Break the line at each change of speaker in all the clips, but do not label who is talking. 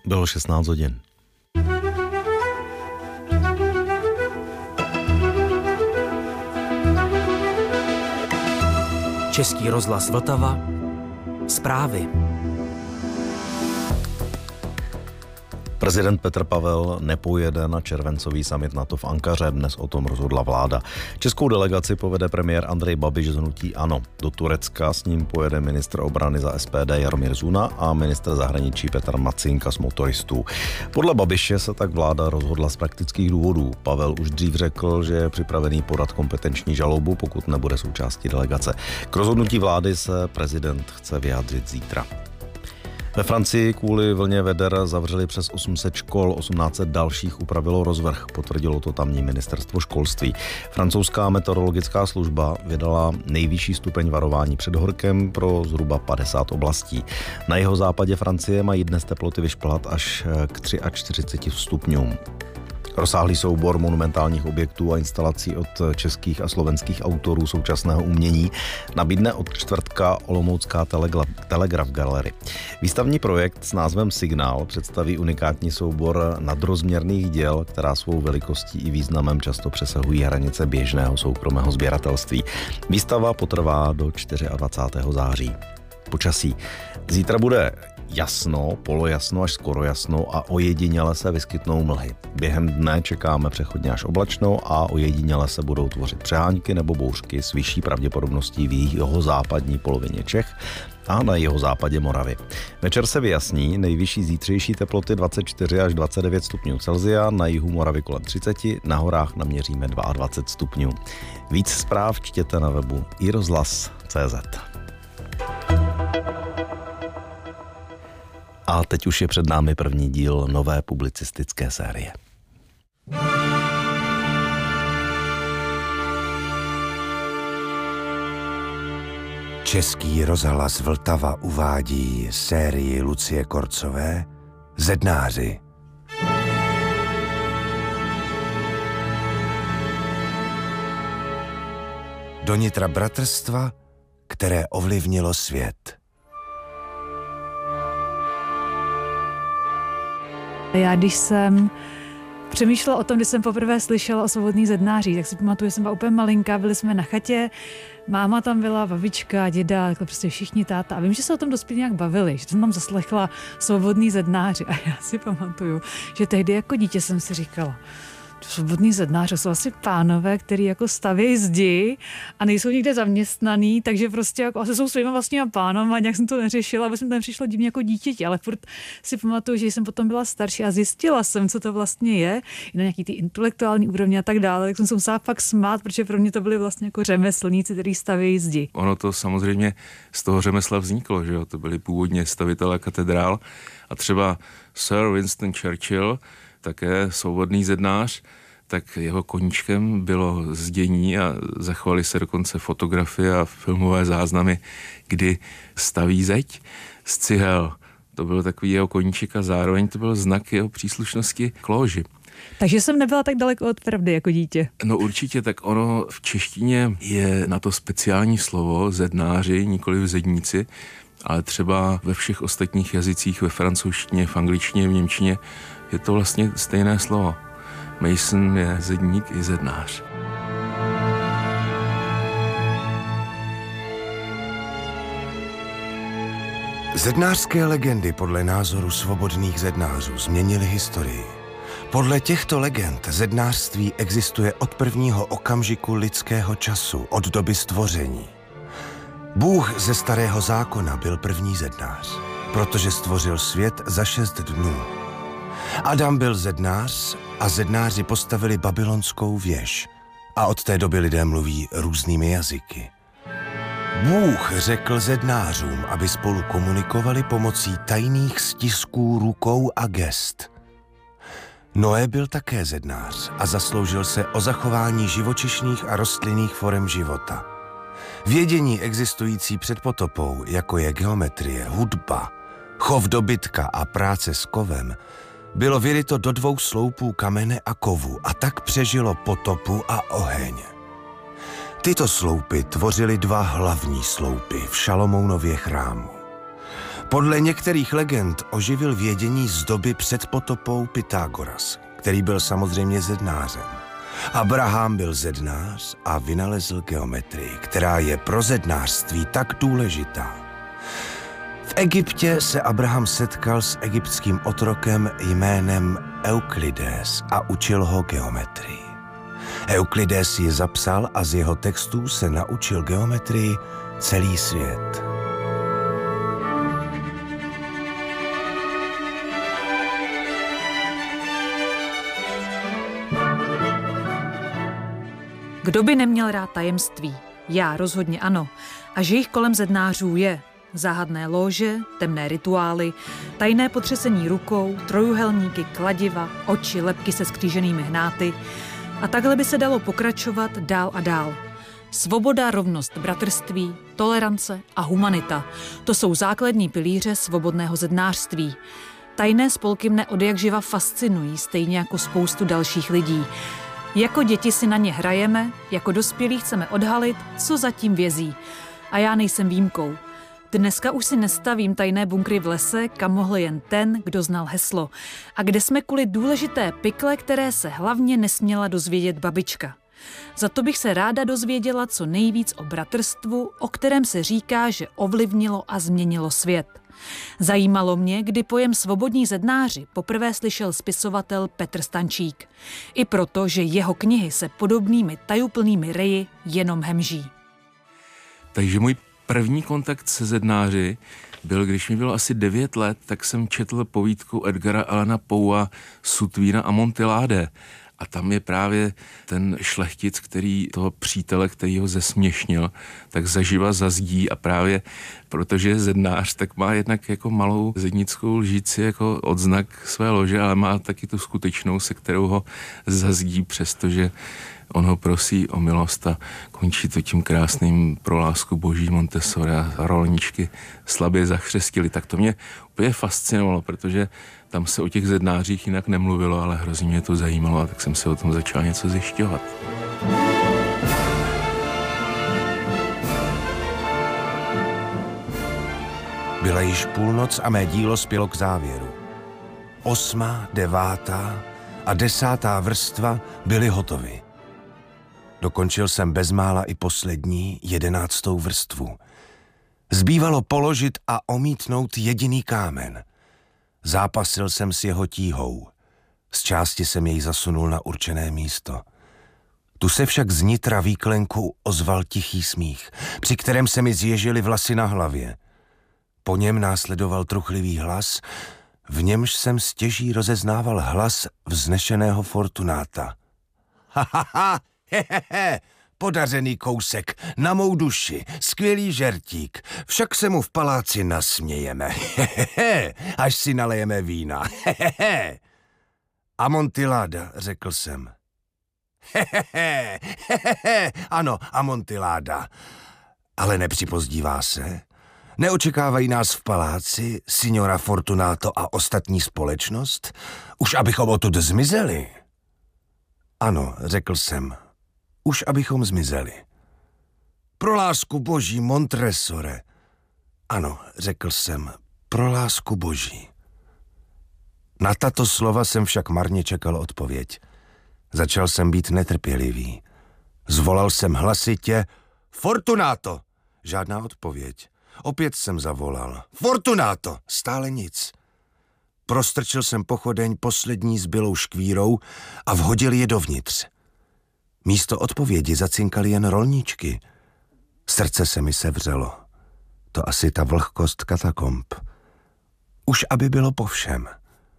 Bylo 16 hodin.
Český rozhlas Vltava. Zprávy.
Prezident Petr Pavel nepojede na červencový summit NATO v Ankaře, dnes o tom rozhodla vláda. Českou delegaci povede premiér Andrej Babiš z hnutí ANO. Do Turecka s ním pojede ministr obrany za SPD Jaromír Zuna a ministr zahraničí Petr Macinka z Motoristů. Podle Babiše se tak vláda rozhodla z praktických důvodů. Pavel už dřív řekl, že je připravený podat kompetenční žalobu, pokud nebude součástí delegace. K rozhodnutí vlády se prezident chce vyjádřit zítra. Ve Francii kvůli vlně veder zavřeli přes 800 škol, 1800 dalších upravilo rozvrh, potvrdilo to tamní ministerstvo školství. Francouzská meteorologická služba vydala nejvyšší stupeň varování před horkem pro zhruba 50 oblastí. Na jihozápadě Francie mají dnes teploty vyšplhat až k 43 stupňům. Rozsáhlý soubor monumentálních objektů a instalací od českých a slovenských autorů současného umění nabídne od čtvrtka olomoucká Telegraf Gallery. Výstavní projekt s názvem Signál představí unikátní soubor nadrozměrných děl, která svou velikostí i významem často přesahují hranice běžného soukromého sběratelství. Výstava potrvá do 24. září. Počasí. Zítra bude jasno, polojasno až skoro jasno a ojediněle se vyskytnou mlhy. Během dne čekáme přechodně až oblačno a ojediněle se budou tvořit přehánky nebo bouřky s vyšší pravděpodobností v jihozápadní polovině Čech a na jihozápadě Moravy. Večer se vyjasní, nejvyšší zítřejší teploty 24 až 29 stupňů Celsia, na jihu Moravy kolem 30, na horách naměříme 22 stupňů. Víc zpráv čtěte na webu iRozhlas.cz. A teď už je před námi první díl nové publicistické série.
Český rozhlas Vltava uvádí sérii Lucie Korcové Zednáři. Do nitra bratrstva, které ovlivnilo svět.
Já když jsem přemýšlela o tom, když jsem poprvé slyšela o svobodných zednářích, tak si pamatuju, že jsem byla úplně malinká, byli jsme na chatě, máma tam byla, babička, děda, takhle prostě všichni, táta. A vím, že se o tom dospělí nějak bavili, že jsem tam zaslechla svobodný zednáři. A já si pamatuju, že tehdy jako dítě jsem si říkala, svobodný zednáři jsou asi pánové, který jako stavějí zdi a nejsou nikde zaměstnaný, takže prostě jako asi jsou svýma vlastníma pánama a nějak jsem to neřešila, aby jsem tam přišla divně jako dítěti, ale furt si pamatuju, že jsem potom byla starší a zjistila jsem, co to vlastně je, na nějaký ty intelektuální úrovni a tak dále, tak jsem se musela fakt smát, protože pro mě to byli vlastně jako řemeslníci, kteří stavějí zdi.
Ono to samozřejmě z toho řemesla vzniklo, že jo, to byli původně stavitelé katedrál a třeba Sir Winston Churchill, také svobodný zednář, tak jeho koníčkem bylo zdění a zachovaly se dokonce fotografie a filmové záznamy, kdy staví zeď z cihel. To byl takový jeho koníček a zároveň to byl znak jeho příslušnosti k lóži.
Takže jsem nebyla tak daleko od pravdy jako dítě.
No určitě, tak ono v češtině je na to speciální slovo zednáři, nikoli zedníci, ale třeba ve všech ostatních jazycích, ve francouzštině, v angličtině, v němčině, je to vlastně stejné slovo. Mason je zedník i zednář.
Zednářské legendy podle názoru svobodných zednářů změnily historii. Podle těchto legend zednářství existuje od prvního okamžiku lidského času, od doby stvoření. Bůh ze Starého zákona byl první zednář, protože stvořil svět za 6 dnů. Adam byl zednář a zednáři postavili babylonskou věž a od té doby lidé mluví různými jazyky. Bůh řekl zednářům, aby spolu komunikovali pomocí tajných stisků rukou a gest. Noé byl také zednář a zasloužil se o zachování živočišných a rostlinných forem života. Vědění existující před potopou, jako je geometrie, hudba, chov dobytka a práce s kovem, bylo vyryto do 2 sloupů kamene a kovu a tak přežilo potopu a oheň. Tyto sloupy tvořily 2 hlavní sloupy v Šalomounově chrámu. Podle některých legend oživil vědění z doby před potopou Pythagoras, který byl samozřejmě zednářem. Abraham byl zednář a vynalezl geometrii, která je pro zednářství tak důležitá. V Egyptě se Abraham setkal s egyptským otrokem jménem Euklides a učil ho geometrii. Euklides ji zapsal a z jeho textů se naučil geometrii celý svět.
Kdo by neměl rád tajemství? Já rozhodně ano. A že jich kolem zednářů je. Záhadné lóže, temné rituály, tajné potřesení rukou, trojuhelníky, kladiva, oči, lebky se skříženými hnáty. A takhle by se dalo pokračovat dál a dál. Svoboda, rovnost, bratrství, tolerance a humanita. To jsou základní pilíře svobodného zednářství. Tajné spolky mne odjakživa fascinují, stejně jako spoustu dalších lidí. Jako děti si na ně hrajeme, jako dospělí chceme odhalit, co zatím vězí. A já nejsem výjimkou. Dneska už si nestavím tajné bunkry v lese, kam mohl jen ten, kdo znal heslo. A kde jsme kvůli důležité pikle, které se hlavně nesměla dozvědět babička. Za to bych se ráda dozvěděla co nejvíc o bratrstvu, o kterém se říká, že ovlivnilo a změnilo svět. Zajímalo mě, kdy pojem svobodní zednáři poprvé slyšel spisovatel Petr Stančík. I proto, že jeho knihy se podobnými tajuplnými reji jenom hemží.
Takže můj první kontakt se zednáři byl, když mi bylo asi 9 let, tak jsem četl povídku Edgara Allana Poea Sutvína Amontillade. A tam je právě ten šlechtic, který toho přítele, který ho zesměšnil, tak zaživa zazdí a právě protože je zednář, tak má jednak jako malou zednickou lžíci jako odznak své lože, ale má taky tu skutečnou, se kterou ho zazdí, přestože on ho prosí o milost a končí to tím krásným pro lásku boží Montessori a rolničky slabě zachřestili. Tak to mě úplně fascinovalo, protože tam se o těch zednářích jinak nemluvilo, ale hrozně mě to zajímalo a tak jsem se o tom začal něco zjišťovat.
Byla již půlnoc a mé dílo spělo k závěru. 8., 9. a 10. vrstva byly hotovy. Dokončil jsem bezmála i poslední 11. vrstvu. Zbývalo položit a omítnout jediný kámen. Zápasil jsem s jeho tíhou. Z části jsem jej zasunul na určené místo. Tu se však z nitra výklenku ozval tichý smích, při kterém se mi zježily vlasy na hlavě. Po něm následoval truchlivý hlas, v němž jsem stěží rozeznával hlas vznešeného Fortunáta. Ha, hehehe, podařený kousek, na mou duši, skvělý žertík, však se mu v paláci nasmějeme, hehehe, až si nalejeme vína, hehehe. Amontillada, řekl jsem. Hehehe, hehehe, ano, Amontillada, ale nepřipozdívá se? Neočekávají nás v paláci, signora Fortunato a ostatní společnost? Už abychom odtud zmizeli? Ano, řekl jsem. Už abychom zmizeli. Pro lásku boží, Montresore. Ano, řekl jsem. Pro lásku boží. Na tato slova jsem však marně čekal odpověď. Začal jsem být netrpělivý. Zvolal jsem hlasitě Fortunato. Žádná odpověď. Opět jsem zavolal. Fortunato! Stále nic. Prostrčil jsem pochodeň poslední zbylou škvírou a vhodil je dovnitř. Místo odpovědi zacinkaly jen rolničky. Srdce se mi sevřelo. To asi ta vlhkost katakomb. Už aby bylo po všem.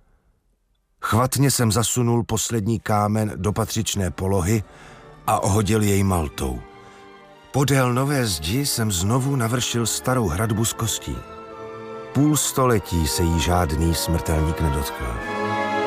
Chvatně jsem zasunul poslední kámen do patřičné polohy a ohodil jej maltou. Podél nové zdi jsem znovu navršil starou hradbu z kostí. 500 let se jí žádný smrtelník nedotkl.